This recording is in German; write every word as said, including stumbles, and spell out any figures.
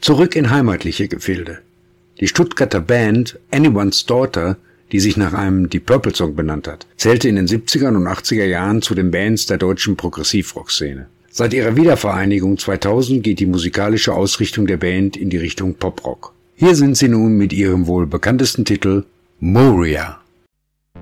Zurück in heimatliche Gefilde. Die Stuttgarter Band Anyone's Daughter, die sich nach einem Deep Purple Song benannt hat, zählte in den siebzigern und achtziger Jahren zu den Bands der deutschen Progressivrock-Szene. Seit ihrer Wiedervereinigung zweitausend geht die musikalische Ausrichtung der Band in die Richtung Poprock. Hier sind sie nun mit ihrem wohl bekanntesten Titel Moria.